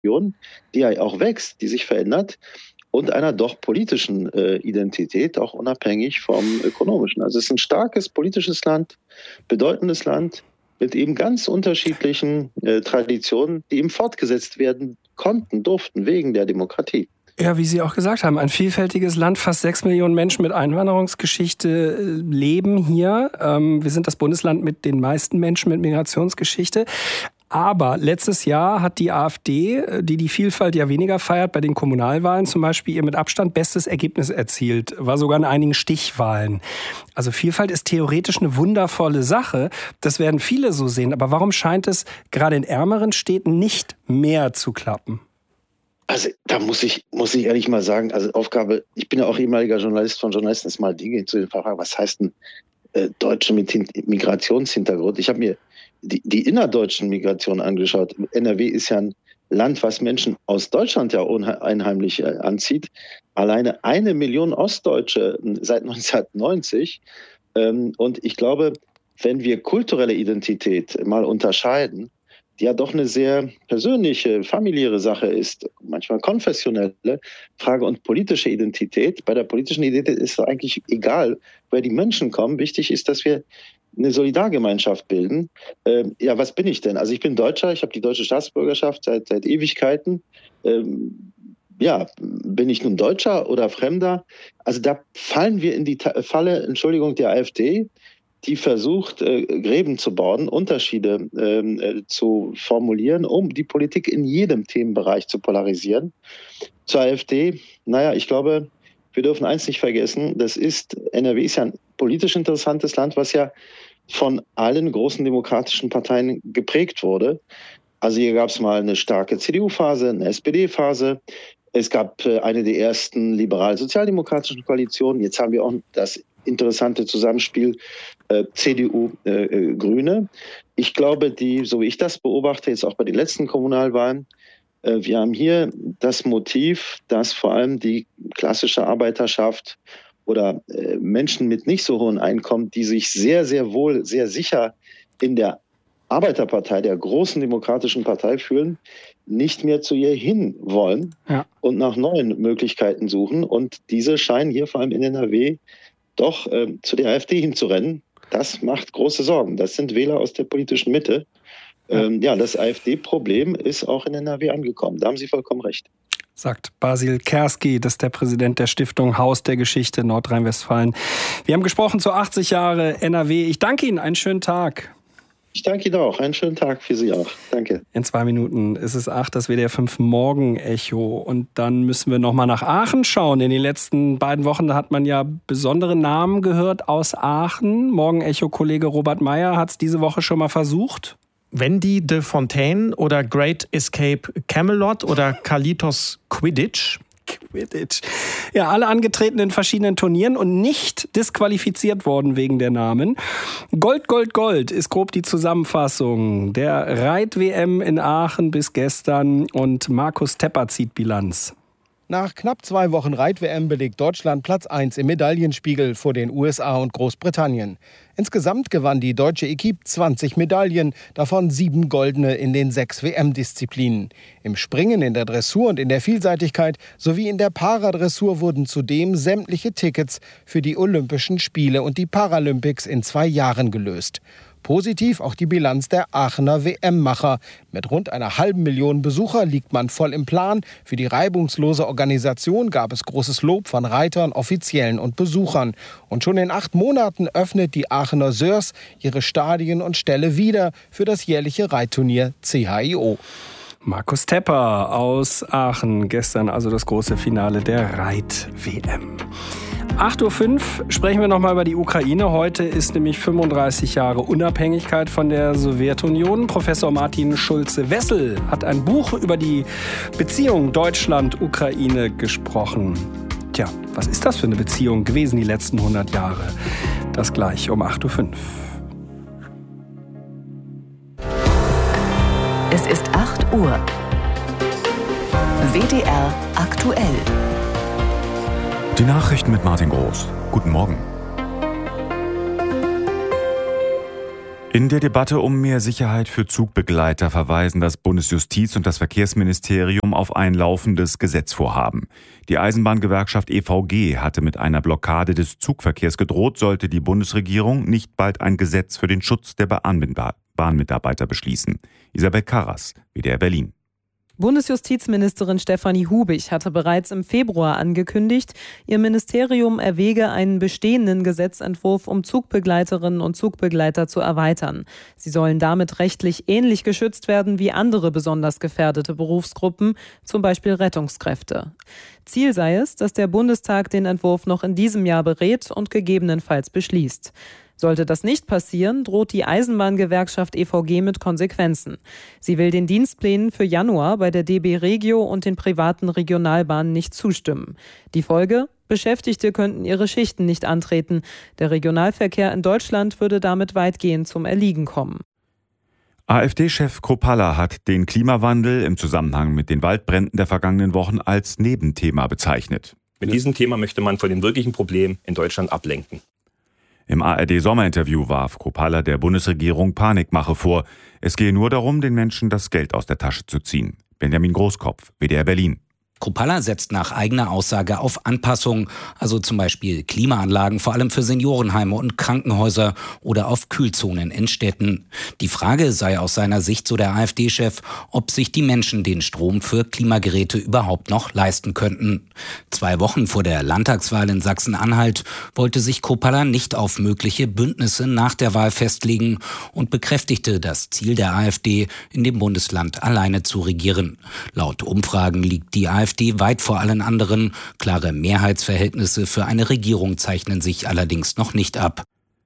Region, die ja auch wächst, die sich verändert, und einer doch politischen Identität, auch unabhängig vom ökonomischen. Also es ist ein starkes politisches Land, bedeutendes Land mit eben ganz unterschiedlichen Traditionen, die eben fortgesetzt werden konnten, durften, wegen der Demokratie. Ja, wie Sie auch gesagt haben, ein vielfältiges Land, fast 6 Millionen Menschen mit Einwanderungsgeschichte leben hier. Wir sind das Bundesland mit den meisten Menschen mit Migrationsgeschichte. Aber letztes Jahr hat die AfD, die Vielfalt ja weniger feiert, bei den Kommunalwahlen zum Beispiel ihr mit Abstand bestes Ergebnis erzielt. War sogar in einigen Stichwahlen. Also Vielfalt ist theoretisch eine wundervolle Sache. Das werden viele so sehen. Aber warum scheint es gerade in ärmeren Städten nicht mehr zu klappen? Also da muss ich ehrlich mal sagen, also Aufgabe, ich bin ja auch ehemaliger Journalist von Journalisten, ist mal Dinge zu den Fragen, was heißt denn Deutsche mit Migrationshintergrund? Ich habe mir die innerdeutschen Migrationen angeschaut. NRW ist ja ein Land, was Menschen aus Deutschland ja unheimlich anzieht. Alleine 1 Million Ostdeutsche seit 1990. Und ich glaube, wenn wir kulturelle Identität mal unterscheiden, die ja doch eine sehr persönliche, familiäre Sache ist, manchmal konfessionelle Frage und politische Identität. Bei der politischen Identität ist es eigentlich egal, woher die Menschen kommen. Wichtig ist, dass wir eine Solidargemeinschaft bilden. Ja, was bin ich denn? Also ich bin Deutscher, ich habe die deutsche Staatsbürgerschaft seit Ewigkeiten. Ja, bin ich nun Deutscher oder Fremder? Also da fallen wir in die Falle, Entschuldigung, der AfD, die versucht, Gräben zu bauen, Unterschiede zu formulieren, um die Politik in jedem Themenbereich zu polarisieren. Zur AfD, naja, ich glaube, wir dürfen eins nicht vergessen, NRW ist ja ein politisch interessantes Land, was ja von allen großen demokratischen Parteien geprägt wurde. Also hier gab es mal eine starke CDU-Phase, eine SPD-Phase. Es gab eine der ersten liberal-sozialdemokratischen Koalitionen. Jetzt haben wir auch das interessante Zusammenspiel CDU-Grüne. Ich glaube, so wie ich das beobachte, jetzt auch bei den letzten Kommunalwahlen, wir haben hier das Motiv, dass vor allem die klassische Arbeiterschaft oder Menschen mit nicht so hohen Einkommen, die sich sehr, sehr wohl, sehr sicher in der Arbeiterpartei, der großen demokratischen Partei fühlen, nicht mehr zu ihr hin wollen und nach neuen Möglichkeiten suchen. Und diese scheinen hier vor allem in NRW doch zu der AfD hinzurennen. Das macht große Sorgen. Das sind Wähler aus der politischen Mitte. Das AfD-Problem ist auch in NRW angekommen. Da haben Sie vollkommen recht. Sagt Basil Kerski, das ist der Präsident der Stiftung Haus der Geschichte Nordrhein-Westfalen. Wir haben gesprochen zu 80 Jahre NRW. Ich danke Ihnen, einen schönen Tag. Ich danke Ihnen auch. Einen schönen Tag für Sie auch. Danke. In 2 Minuten ist es 8, das WDR 5 Morgen-Echo. Und dann müssen wir nochmal nach Aachen schauen. In den letzten beiden Wochen hat man ja besondere Namen gehört aus Aachen. Morgen-Echo-Kollege Robert Meyer hat es diese Woche schon mal versucht. Wendy de Fontaine oder Great Escape Camelot oder Carlitos Quidditch. Ja, alle angetreten in verschiedenen Turnieren und nicht disqualifiziert worden wegen der Namen. Gold, Gold, Gold ist grob die Zusammenfassung der Reit-WM in Aachen bis gestern und Markus Tepper zieht Bilanz. Nach knapp 2 Wochen Reit-WM belegt Deutschland Platz 1 im Medaillenspiegel vor den USA und Großbritannien. Insgesamt gewann die deutsche Equipe 20 Medaillen, davon 7 goldene in den 6 WM-Disziplinen. Im Springen, in der Dressur und in der Vielseitigkeit sowie in der Paradressur wurden zudem sämtliche Tickets für die Olympischen Spiele und die Paralympics in 2 Jahren gelöst. Positiv auch die Bilanz der Aachener WM-Macher. Mit rund 500.000 Besucher liegt man voll im Plan. Für die reibungslose Organisation gab es großes Lob von Reitern, Offiziellen und Besuchern. Und schon in 8 Monaten öffnet die Aachener Sörs ihre Stadien und Ställe wieder für das jährliche Reitturnier CHIO. Markus Tepper aus Aachen. Gestern also das große Finale der Reit-WM. 8.05 Uhr sprechen wir nochmal über die Ukraine. Heute ist nämlich 35 Jahre Unabhängigkeit von der Sowjetunion. Professor Martin Schulze-Wessel hat ein Buch über die Beziehung Deutschland-Ukraine gesprochen. Tja, was ist das für eine Beziehung gewesen die letzten 100 Jahre? Das gleich um 8.05 Uhr. Es ist 8 Uhr. WDR aktuell. Die Nachrichten mit Martin Groß. Guten Morgen. In der Debatte um mehr Sicherheit für Zugbegleiter verweisen das Bundesjustiz- und das Verkehrsministerium auf ein laufendes Gesetzvorhaben. Die Eisenbahngewerkschaft EVG hatte mit einer Blockade des Zugverkehrs gedroht, sollte die Bundesregierung nicht bald ein Gesetz für den Schutz der Bahnmitarbeiter beschließen. Isabel Karras, WDR Berlin. Bundesjustizministerin Stefanie Hubig hatte bereits im Februar angekündigt, ihr Ministerium erwäge einen bestehenden Gesetzentwurf, um Zugbegleiterinnen und Zugbegleiter zu erweitern. Sie sollen damit rechtlich ähnlich geschützt werden wie andere besonders gefährdete Berufsgruppen, zum Beispiel Rettungskräfte. Ziel sei es, dass der Bundestag den Entwurf noch in diesem Jahr berät und gegebenenfalls beschließt. Sollte das nicht passieren, droht die Eisenbahngewerkschaft EVG mit Konsequenzen. Sie will den Dienstplänen für Januar bei der DB Regio und den privaten Regionalbahnen nicht zustimmen. Die Folge? Beschäftigte könnten ihre Schichten nicht antreten. Der Regionalverkehr in Deutschland würde damit weitgehend zum Erliegen kommen. AfD-Chef Kropalla hat den Klimawandel im Zusammenhang mit den Waldbränden der vergangenen Wochen als Nebenthema bezeichnet. Mit diesem Thema möchte man von dem wirklichen Problem in Deutschland ablenken. Im ARD-Sommerinterview warf Kropalla der Bundesregierung Panikmache vor. Es gehe nur darum, den Menschen das Geld aus der Tasche zu ziehen. Benjamin Großkopf, WDR Berlin. Kropalla setzt nach eigener Aussage auf Anpassungen, also zum Beispiel Klimaanlagen, vor allem für Seniorenheime und Krankenhäuser oder auf Kühlzonen in Städten. Die Frage sei aus seiner Sicht, so der AfD-Chef, ob sich die Menschen den Strom für Klimageräte überhaupt noch leisten könnten. 2 Wochen vor der Landtagswahl in Sachsen-Anhalt wollte sich Kropalla nicht auf mögliche Bündnisse nach der Wahl festlegen und bekräftigte das Ziel der AfD, in dem Bundesland alleine zu regieren. Laut Umfragen liegt die AfD weit vor allen anderen. Klare Mehrheitsverhältnisse für eine Regierung zeichnen sich allerdings noch nicht ab.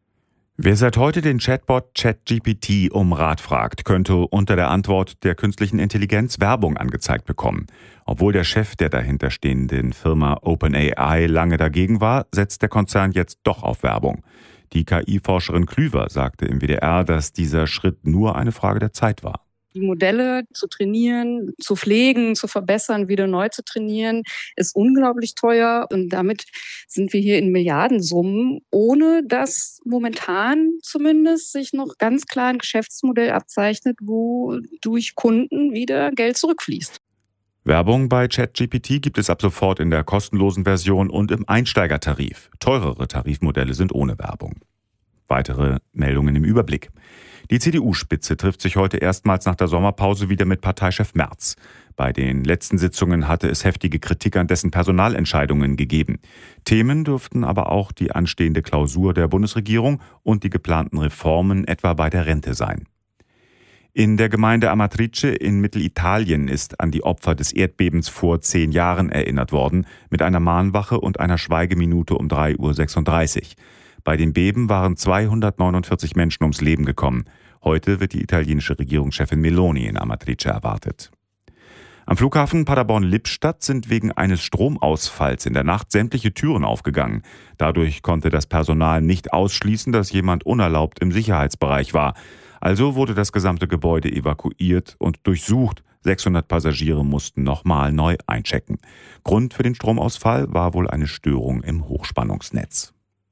Wer seit heute den Chatbot ChatGPT um Rat fragt, könnte unter der Antwort der künstlichen Intelligenz Werbung angezeigt bekommen. Obwohl der Chef der dahinterstehenden Firma OpenAI lange dagegen war, setzt der Konzern jetzt doch auf Werbung. Die KI-Forscherin Klüver sagte im WDR, dass dieser Schritt nur eine Frage der Zeit war. Die Modelle zu trainieren, zu pflegen, zu verbessern, wieder neu zu trainieren, ist unglaublich teuer. Und damit sind wir hier in Milliardensummen, ohne dass momentan zumindest sich noch ganz klar ein Geschäftsmodell abzeichnet, wo durch Kunden wieder Geld zurückfließt. Werbung bei ChatGPT gibt es ab sofort in der kostenlosen Version und im Einsteigertarif. Teurere Tarifmodelle sind ohne Werbung. Weitere Meldungen im Überblick. Die CDU-Spitze trifft sich heute erstmals nach der Sommerpause wieder mit Parteichef Merz. Bei den letzten Sitzungen hatte es heftige Kritik an dessen Personalentscheidungen gegeben. Themen dürften aber auch die anstehende Klausur der Bundesregierung und die geplanten Reformen etwa bei der Rente sein. In der Gemeinde Amatrice in Mittelitalien ist an die Opfer des Erdbebens vor 10 Jahren erinnert worden, mit einer Mahnwache und einer Schweigeminute um 3:36 Uhr. Bei dem Beben waren 249 Menschen ums Leben gekommen. Heute wird die italienische Regierungschefin Meloni in Amatrice erwartet. Am Flughafen Paderborn-Lippstadt sind wegen eines Stromausfalls in der Nacht sämtliche Türen aufgegangen. Dadurch konnte das Personal nicht ausschließen, dass jemand unerlaubt im Sicherheitsbereich war. Also wurde das gesamte Gebäude evakuiert und durchsucht. 600 Passagiere mussten nochmal neu einchecken. Grund für den Stromausfall war wohl eine Störung im Hochspannungsnetz.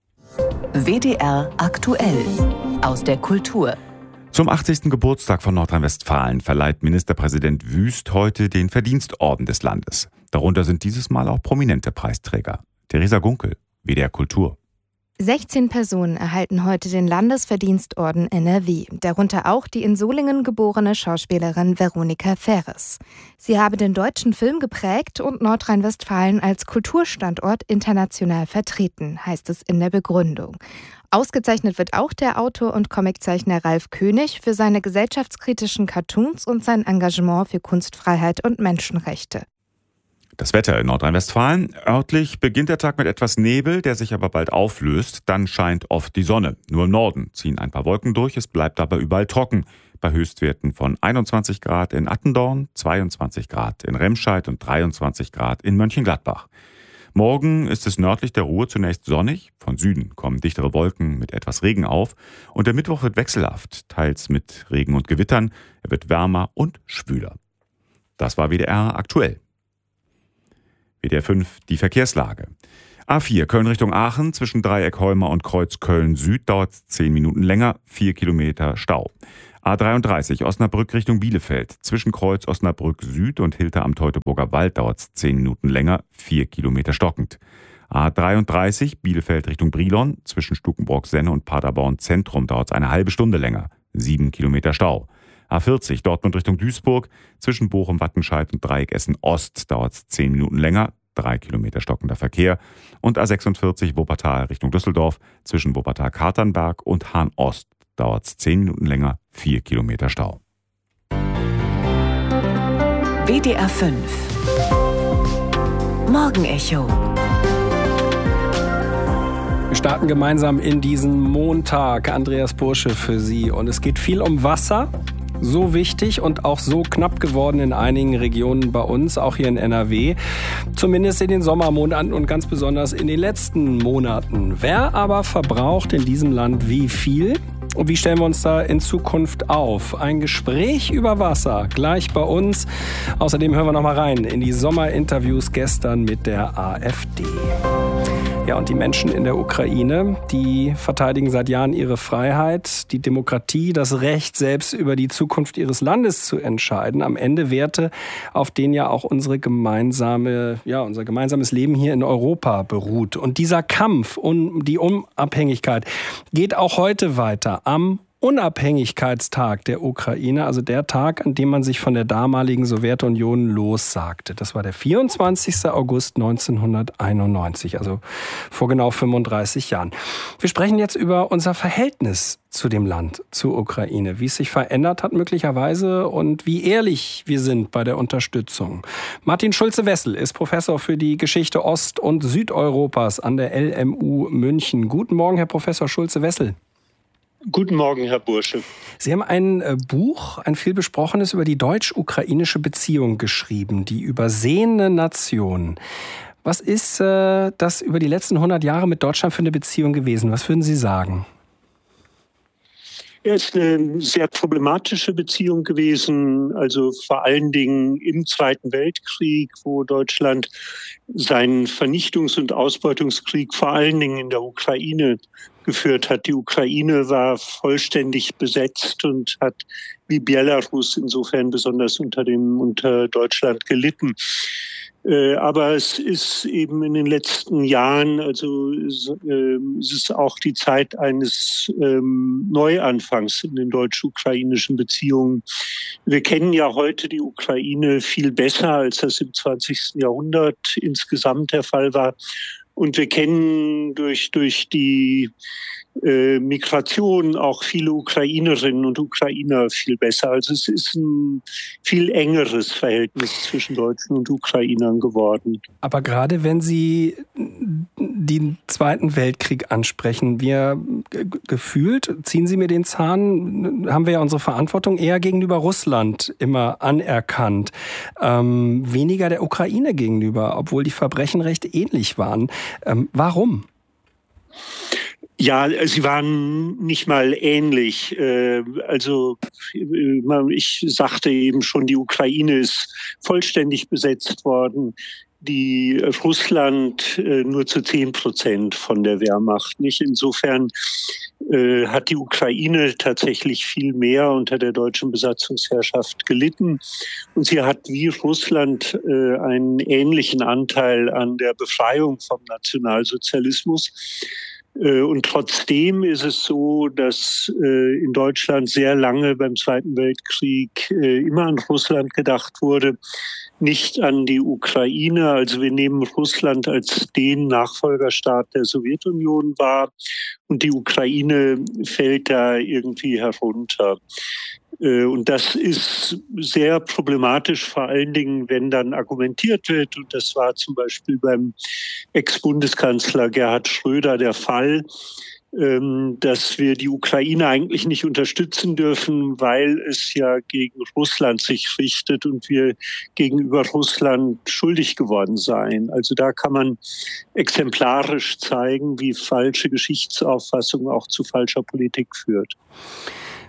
WDR aktuell aus der Kultur. Zum 80. Geburtstag von Nordrhein-Westfalen verleiht Ministerpräsident Wüst heute den Verdienstorden des Landes. Darunter sind dieses Mal auch prominente Preisträger. Theresa Gunkel, WDR Kultur. 16 Personen erhalten heute den Landesverdienstorden NRW, darunter auch die in Solingen geborene Schauspielerin Veronika Ferres. Sie habe den deutschen Film geprägt und Nordrhein-Westfalen als Kulturstandort international vertreten, heißt es in der Begründung. Ausgezeichnet wird auch der Autor und Comiczeichner Ralf König für seine gesellschaftskritischen Cartoons und sein Engagement für Kunstfreiheit und Menschenrechte. Das Wetter in Nordrhein-Westfalen. Örtlich beginnt der Tag mit etwas Nebel, der sich aber bald auflöst. Dann scheint oft die Sonne. Nur im Norden ziehen ein paar Wolken durch. Es bleibt aber überall trocken. Bei Höchstwerten von 21 Grad in Attendorn, 22 Grad in Remscheid und 23 Grad in Mönchengladbach. Morgen ist es nördlich der Ruhr zunächst sonnig. Von Süden kommen dichtere Wolken mit etwas Regen auf. Und der Mittwoch wird wechselhaft, teils mit Regen und Gewittern. Er wird wärmer und schwüler. Das war WDR aktuell. WDR 5, die Verkehrslage. A4 Köln Richtung Aachen zwischen Dreieck Holmer und Kreuz Köln-Süd dauert es 10 Minuten länger, 4 Kilometer Stau. A33 Osnabrück Richtung Bielefeld zwischen Kreuz Osnabrück Süd und Hilter am Teutoburger Wald dauert es 10 Minuten länger, 4 Kilometer stockend. A33 Bielefeld Richtung Brilon zwischen Stukenbrock-Senne und Paderborn Zentrum dauert es eine halbe Stunde länger, 7 Kilometer Stau. A40 Dortmund Richtung Duisburg zwischen Bochum-Wattenscheid und Dreieck Essen-Ost dauert es 10 Minuten länger, 3 Kilometer stockender Verkehr. Und A46 Wuppertal Richtung Düsseldorf zwischen Wuppertal-Katernberg und Hahn-Ost dauert es 10 Minuten länger, 4 Kilometer Stau. WDR 5 Morgenecho. Wir starten gemeinsam in diesen Montag. Andreas Bursche für Sie. Und es geht viel um Wasser. So wichtig und auch so knapp geworden in einigen Regionen bei uns, auch hier in NRW. Zumindest in den Sommermonaten und ganz besonders in den letzten Monaten. Wer aber verbraucht in diesem Land wie viel? Und wie stellen wir uns da in Zukunft auf? Ein Gespräch über Wasser gleich bei uns. Außerdem hören wir noch mal rein in die Sommerinterviews gestern mit der AfD. Ja, und die Menschen in der Ukraine, die verteidigen seit Jahren ihre Freiheit, die Demokratie, das Recht, selbst über die Zukunft ihres Landes zu entscheiden. Am Ende Werte, auf denen ja auch unser gemeinsames Leben hier in Europa beruht. Und dieser Kampf um die Unabhängigkeit geht auch heute weiter am Unabhängigkeitstag der Ukraine, also der Tag, an dem man sich von der damaligen Sowjetunion lossagte. Das war der 24. August 1991, also vor genau 35 Jahren. Wir sprechen jetzt über unser Verhältnis zu dem Land, zur Ukraine, wie es sich verändert hat möglicherweise und wie ehrlich wir sind bei der Unterstützung. Martin Schulze-Wessel ist Professor für die Geschichte Ost- und Südeuropas an der LMU München. Guten Morgen, Herr Professor Schulze-Wessel. Guten Morgen, Herr Bursche. Sie haben ein Buch, ein viel besprochenes, über die deutsch-ukrainische Beziehung geschrieben, die übersehene Nation. Was ist das über die letzten 100 Jahre mit Deutschland für eine Beziehung gewesen? Was würden Sie sagen? Es ist eine sehr problematische Beziehung gewesen, also vor allen Dingen im Zweiten Weltkrieg, wo Deutschland seinen Vernichtungs- und Ausbeutungskrieg vor allen Dingen in der Ukraine geführt hat. Die Ukraine war vollständig besetzt und hat wie Belarus insofern besonders unter Deutschland gelitten. Aber es ist eben in den letzten Jahren, also es ist auch die Zeit eines Neuanfangs in den deutsch-ukrainischen Beziehungen. Wir kennen ja heute die Ukraine viel besser, als das im 20. Jahrhundert insgesamt der Fall war. Und wir kennen durch die Migration auch viele Ukrainerinnen und Ukrainer viel besser. Also es ist ein viel engeres Verhältnis zwischen Deutschen und Ukrainern geworden. Aber gerade wenn Sie den Zweiten Weltkrieg ansprechen, gefühlt, ziehen Sie mir den Zahn, haben wir ja unsere Verantwortung eher gegenüber Russland immer anerkannt. Weniger der Ukraine gegenüber, obwohl die Verbrechen recht ähnlich waren. Warum? Ja, sie waren nicht mal ähnlich. Ich sagte eben schon, die Ukraine ist vollständig besetzt worden. Die Russland nur zu 10% von der Wehrmacht. Nicht? Insofern hat die Ukraine tatsächlich viel mehr unter der deutschen Besatzungsherrschaft gelitten. Und sie hat wie Russland einen ähnlichen Anteil an der Befreiung vom Nationalsozialismus. Und trotzdem ist es so, dass in Deutschland sehr lange beim Zweiten Weltkrieg immer an Russland gedacht wurde, nicht an die Ukraine. Also wir nehmen Russland als den Nachfolgerstaat der Sowjetunion wahr und die Ukraine fällt da irgendwie herunter. Und das ist sehr problematisch, vor allen Dingen, wenn dann argumentiert wird, und das war zum Beispiel beim Ex-Bundeskanzler Gerhard Schröder der Fall, dass wir die Ukraine eigentlich nicht unterstützen dürfen, weil es ja gegen Russland sich richtet und wir gegenüber Russland schuldig geworden seien. Also da kann man exemplarisch zeigen, wie falsche Geschichtsauffassung auch zu falscher Politik führt.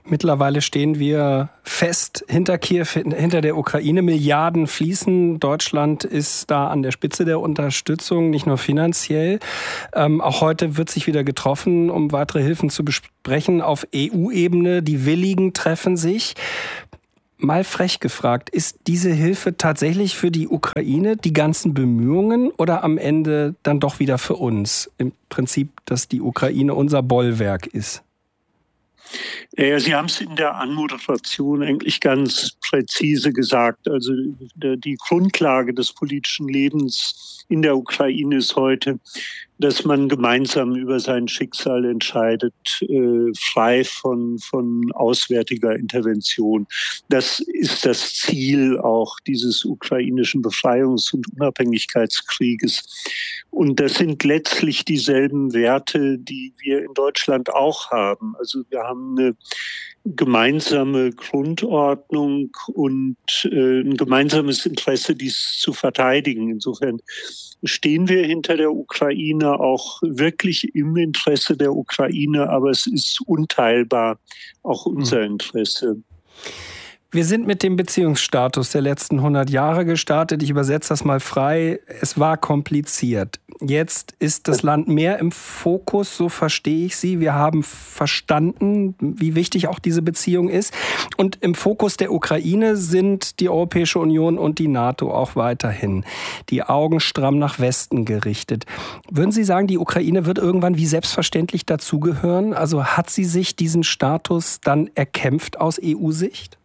Mittlerweile stehen wir fest hinter Kiew, hinter der Ukraine. Milliarden fließen. Deutschland ist da an der Spitze der Unterstützung, nicht nur finanziell. Auch heute wird sich wieder getroffen, um weitere Hilfen zu besprechen auf EU-Ebene. Die Willigen treffen sich. Mal frech gefragt, ist diese Hilfe tatsächlich für die Ukraine, die ganzen Bemühungen, oder am Ende dann doch wieder für uns? Im Prinzip, dass die Ukraine unser Bollwerk ist. Ja, Sie haben es in der Anmoderation eigentlich ganz präzise gesagt. Also die Grundlage des politischen Lebens in der Ukraine ist heute, dass man gemeinsam über sein Schicksal entscheidet, frei von auswärtiger Intervention. Das ist das Ziel auch dieses ukrainischen Befreiungs- und Unabhängigkeitskrieges. Und das sind letztlich dieselben Werte, die wir in Deutschland auch haben. Also wir haben eine gemeinsame Grundordnung und ein gemeinsames Interesse, dies zu verteidigen. Insofern stehen wir hinter der Ukraine auch wirklich im Interesse der Ukraine, aber es ist unteilbar auch unser Interesse. Wir sind mit dem Beziehungsstatus der letzten 100 Jahre gestartet. Ich übersetze das mal frei. Es war kompliziert. Jetzt ist das Land mehr im Fokus, so verstehe ich Sie. Wir haben verstanden, wie wichtig auch diese Beziehung ist. Und im Fokus der Ukraine sind die Europäische Union und die NATO auch weiterhin. Die Augen stramm nach Westen gerichtet. Würden Sie sagen, die Ukraine wird irgendwann wie selbstverständlich dazugehören? Also hat sie sich diesen Status dann erkämpft aus EU-Sicht?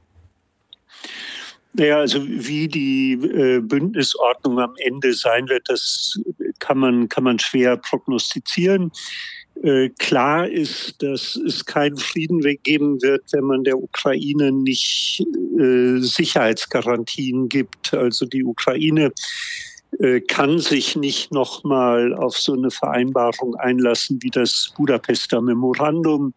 Naja, also wie die Bündnisordnung am Ende sein wird, das kann man schwer prognostizieren. Klar ist, dass es keinen Frieden geben wird, wenn man der Ukraine nicht Sicherheitsgarantien gibt. Also die Ukraine kann sich nicht nochmal auf so eine Vereinbarung einlassen wie das Budapester Memorandum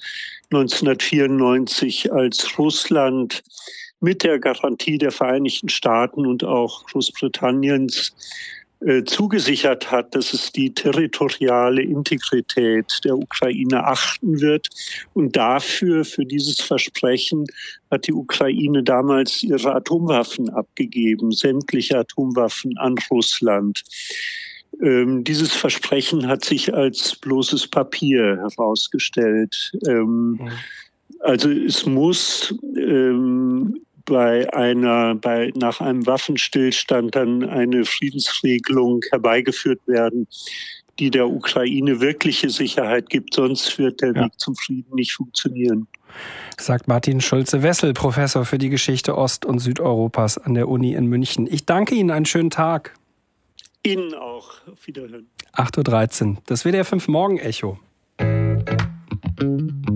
1994, als Russland mit der Garantie der Vereinigten Staaten und auch Großbritanniens zugesichert hat, dass es die territoriale Integrität der Ukraine achten wird. Und für dieses Versprechen hat die Ukraine damals ihre Atomwaffen abgegeben, sämtliche Atomwaffen an Russland. Dieses Versprechen hat sich als bloßes Papier herausgestellt. Also es muss nach einem Waffenstillstand dann eine Friedensregelung herbeigeführt werden, die der Ukraine wirkliche Sicherheit gibt. Sonst wird der Weg zum Frieden nicht funktionieren. Sagt Martin Schulze-Wessel, Professor für die Geschichte Ost- und Südeuropas an der Uni in München. Ich danke Ihnen, einen schönen Tag. Ihnen auch. Auf Wiederhören. 8.13 Uhr. Das WDR 5 Morgen-Echo.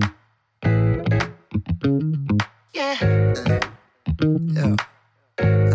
Yeah.